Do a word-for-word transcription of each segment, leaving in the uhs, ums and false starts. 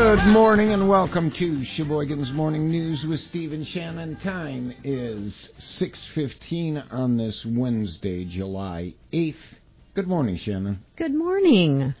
Good morning and welcome to Sheboygan's Morning News with Steve and Shannon. Time is six fifteen on this Wednesday, July eighth. Good morning, Shannon. Good morning.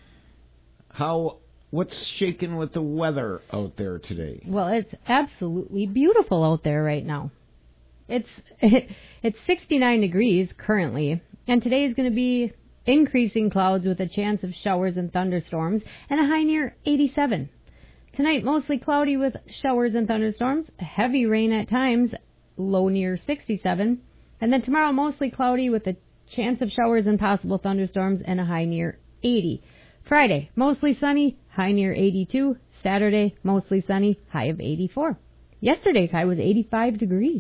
How, what's shaking with the weather out there today? Well, it's absolutely beautiful out there right now. It's it, it's sixty-nine degrees currently, and today is going to be increasing clouds with a chance of showers and thunderstorms, and a high near eighty-seven. Tonight, mostly cloudy with showers and thunderstorms, heavy rain at times, low near sixty-seven. And then tomorrow, mostly cloudy with a chance of showers and possible thunderstorms, and a high near eighty. Friday, mostly sunny, high near eighty-two. Saturday, mostly sunny, high of eighty-four. Yesterday's high was eighty-five degrees.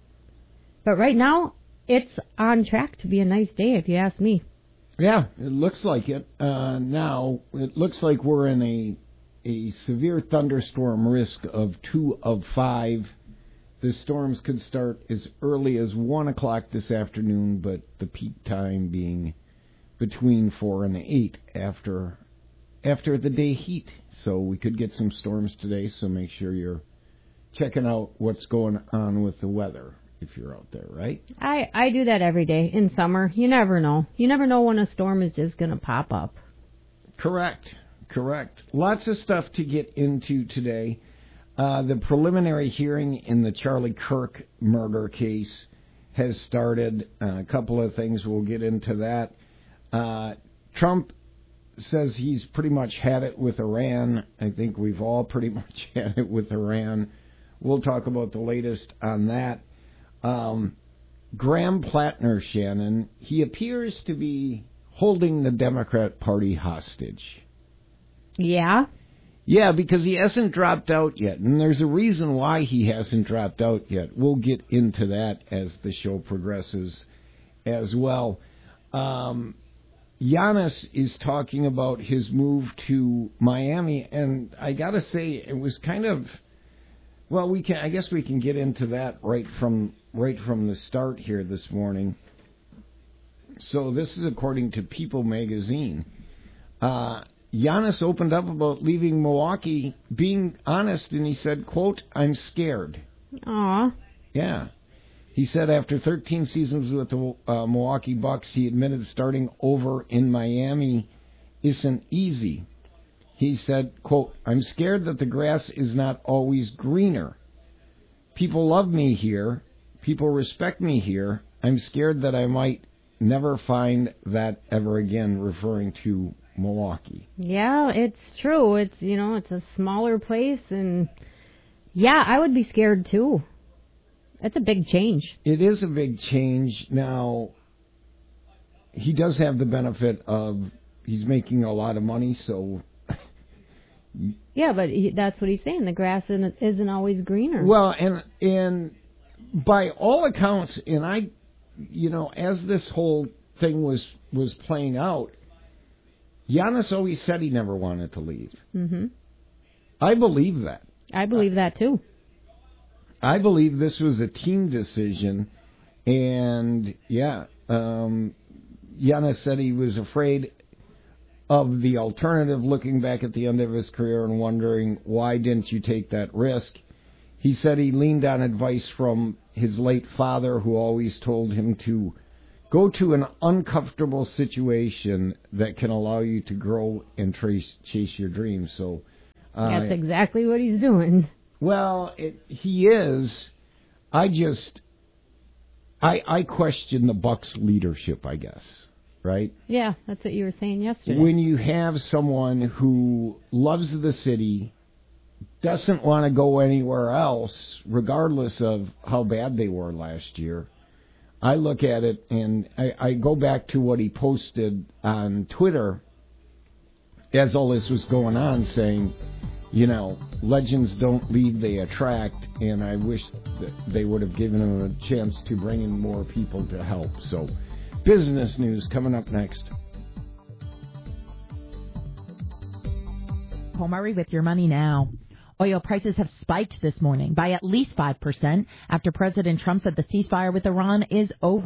But right now, it's on track to be a nice day, if you ask me. Yeah, it looks like it. Uh, now, it looks like we're in a a severe thunderstorm risk of two of five. The storms could start as early as one o'clock this afternoon, but the peak time being between four and eight after after the day heat. So we could get some storms today, so make sure you're checking out what's going on with the weather if you're out there, right? I, I do that every day in summer. You never know. You never know when a storm is just going to pop up. Correct. Correct. Lots of stuff to get into today. Uh, the preliminary hearing in the Charlie Kirk murder case has started. Uh, a couple of things, we'll get into that. Uh, Trump says he's pretty much had it with Iran. I think we've all pretty much had it with Iran. We'll talk about the latest on that. Um, Graham Plattner, Shannon, he appears to be holding the Democrat Party hostage. Yeah? Yeah, because he hasn't dropped out yet, and there's a reason why he hasn't dropped out yet. We'll get into that as the show progresses as well. Um, Giannis is talking about his move to Miami, and I gotta say, it was kind of, well, we can, I guess we can get into that right from right from the start here this morning. So this is according to People magazine. Uh, Giannis opened up about leaving Milwaukee, being honest, and he said, quote, "I'm scared." Aw. Yeah. He said after thirteen seasons with the uh, Milwaukee Bucks, he admitted starting over in Miami isn't easy. He said, quote, "I'm scared that the grass is not always greener. People love me here. People respect me here. I'm scared that I might never find that ever again," referring to Milwaukee. Yeah, it's true. It's, you know, it's a smaller place, and yeah, I would be scared too. That's a big change. It is a big change. Now, he does have the benefit of he's making a lot of money, so... Yeah, but he, that's what he's saying. The grass isn't, isn't always greener. Well, and and by all accounts, and I, you know, as this whole thing was, was playing out, Giannis always said he never wanted to leave. Mm-hmm. I believe that. I believe that too. I believe this was a team decision, and yeah, um, Giannis said he was afraid of the alternative, looking back at the end of his career and wondering, why didn't you take that risk? He said he leaned on advice from his late father, who always told him to go to an uncomfortable situation that can allow you to grow and trace, chase your dreams. So uh, that's exactly what he's doing. Well, it, he is. I just, I, I question the Bucks' leadership, I guess. Right? Yeah, that's what you were saying yesterday. When you have someone who loves the city, doesn't want to go anywhere else, regardless of how bad they were last year, I look at it and I, I go back to what he posted on Twitter as all this was going on, saying, you know, legends don't leave, they attract, and I wish that they would have given him a chance to bring in more people to help. So, business news coming up next. Paul Murray with your money now. Oil prices have spiked this morning by at least five percent after President Trump said the ceasefire with Iran is over.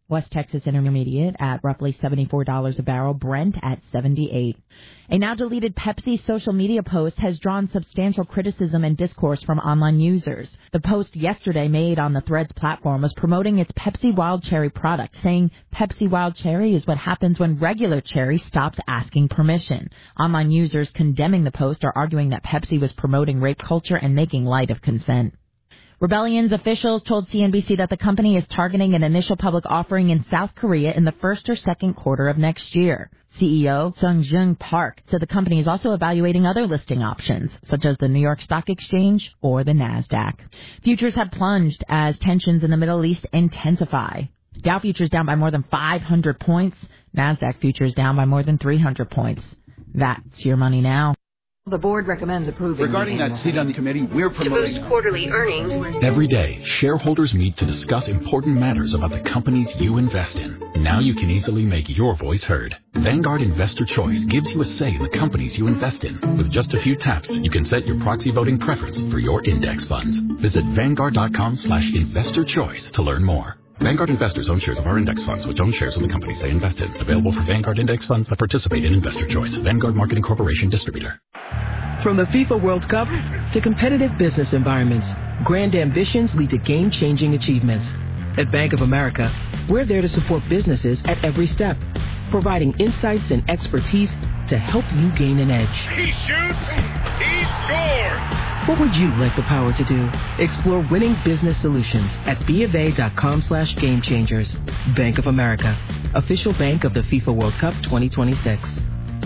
West Texas Intermediate at roughly seventy-four dollars a barrel, Brent at seventy-eight. A now-deleted Pepsi social media post has drawn substantial criticism and discourse from online users. The post yesterday made on the Threads platform was promoting its Pepsi Wild Cherry product, saying Pepsi Wild Cherry is what happens when regular cherry stops asking permission. Online users condemning the post are arguing that Pepsi was promoting rape culture and making light of consent. Rebellion's officials told C N B C that the company is targeting an initial public offering in South Korea in the first or second quarter of next year. C E O Sung-Jung Park said the company is also evaluating other listing options, such as the New York Stock Exchange or the NASDAQ. Futures have plunged as tensions in the Middle East intensify. Dow futures down by more than five hundred points. NASDAQ futures down by more than three hundred points. That's your money now. The board recommends approving. Regarding that seat on the committee, we're promoting to boost quarterly earnings. Every day, shareholders meet to discuss important matters about the companies you invest in. Now you can easily make your voice heard. Vanguard Investor Choice gives you a say in the companies you invest in. With just a few taps, you can set your proxy voting preference for your index funds. Visit Vanguard.com slash investor choice to learn more. Vanguard investors own shares of our index funds, which own shares of the companies they invest in. Available for Vanguard index funds that participate in Investor Choice. Vanguard Marketing Corporation Distributor. From the FIFA World Cup to competitive business environments, grand ambitions lead to game-changing achievements. At Bank of America, we're there to support businesses at every step, providing insights and expertise to help you gain an edge. He shoots, he scores! What would you like the power to do? Explore winning business solutions at BofA.com slash game changers. Bank of America, official bank of the FIFA World Cup twenty twenty-six.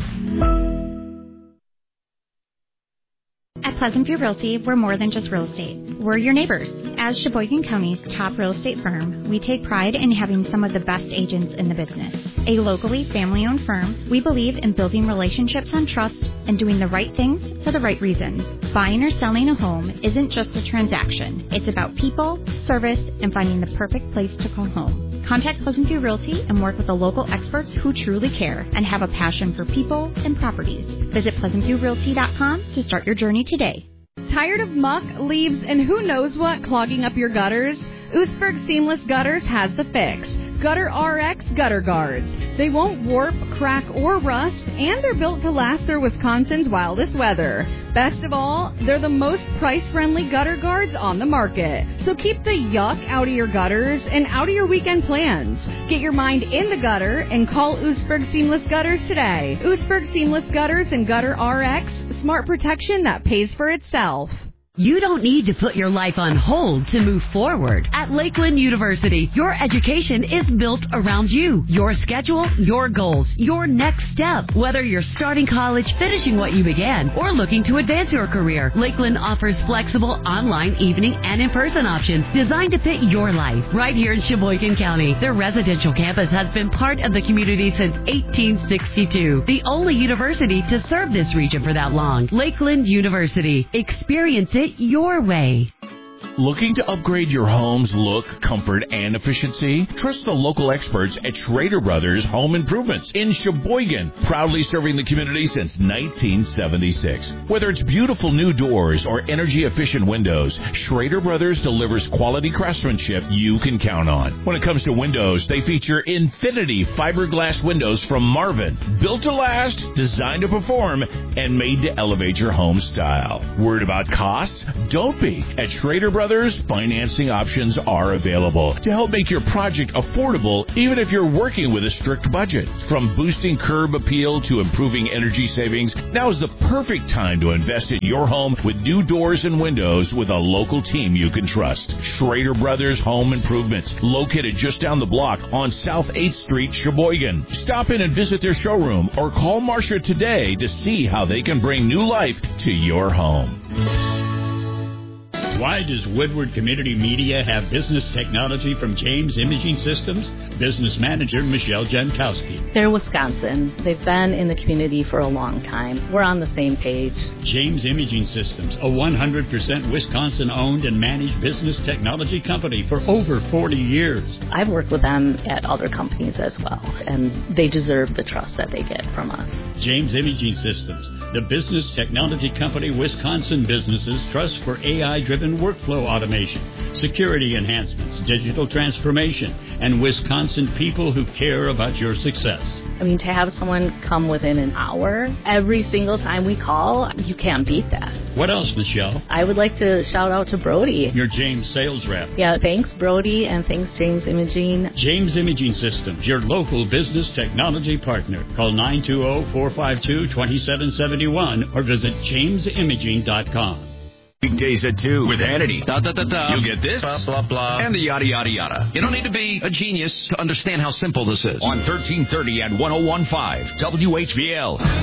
At Pleasant View Realty, we're more than just real estate. We're your neighbors. As Sheboygan County's top real estate firm, we take pride in having some of the best agents in the business. A locally family-owned firm, we believe in building relationships on trust and doing the right things for the right reasons. Buying or selling a home isn't just a transaction. It's about people, service, and finding the perfect place to call home. Contact Pleasant View Realty and work with the local experts who truly care and have a passion for people and properties. Visit pleasant view realty dot com to start your journey today. Tired of muck, leaves, and who knows what clogging up your gutters? Oostburg Seamless Gutters has the fix. Gutter R X Gutter Guards. They won't warp, crack, or rust, and they're built to last through Wisconsin's wildest weather. Best of all, they're the most price-friendly gutter guards on the market. So keep the yuck out of your gutters and out of your weekend plans. Get your mind in the gutter and call Oostburg Seamless Gutters today. Oostburg Seamless Gutters and Gutter R X, smart protection that pays for itself. You don't need to put your life on hold to move forward. At Lakeland University, your education is built around you, your schedule, your goals, your next step. Whether you're starting college, finishing what you began, or looking to advance your career, Lakeland offers flexible online, evening, and in-person options designed to fit your life. Right here in Sheboygan County, their residential campus has been part of the community since eighteen sixty-two. The only university to serve this region for that long. Lakeland University. Experience it your way. Looking to upgrade your home's look, comfort, and efficiency? Trust the local experts at Schrader Brothers Home Improvements in Sheboygan, proudly serving the community since nineteen seventy-six. Whether it's beautiful new doors or energy-efficient windows, Schrader Brothers delivers quality craftsmanship you can count on. When it comes to windows, they feature Infinity fiberglass windows from Marvin, built to last, designed to perform, and made to elevate your home style. Worried about costs? Don't be. At Schrader Brothers, financing options are available to help make your project affordable, even if you're working with a strict budget. From boosting curb appeal to improving energy savings, now is the perfect time to invest in your home with new doors and windows with a local team you can trust. Schrader Brothers Home Improvements, located just down the block on South eighth Street, Sheboygan. Stop in and visit their showroom or call Marcia today to see how they can bring new life to your home. Why does Woodward Community Media have business technology from James Imaging Systems? Business manager Michelle Jankowski. They're Wisconsin. They've been in the community for a long time. We're on the same page. James Imaging Systems, a one hundred percent Wisconsin-owned and managed business technology company for over forty years. I've worked with them at other companies as well, and they deserve the trust that they get from us. James Imaging Systems, The business technology company Wisconsin businesses trust for A I-driven workflow automation, security enhancements, digital transformation, and Wisconsin people who care about your success. I mean, to have someone come within an hour every single time we call, you can't beat that. What else, Michelle? I would like to shout out to Brody. Your James sales rep. Yeah, thanks, Brody, and thanks, James Imaging. James Imaging Systems, your local business technology partner. Call nine two zero, four five two, two seven seven one or visit james imaging dot com. Weekdays at two with Hannity. Da, da, da, da. You'll get this, blah, blah, blah, and the yada, yada, yada. You don't need to be a genius to understand how simple this is. On thirteen thirty and one oh one point five W H V L.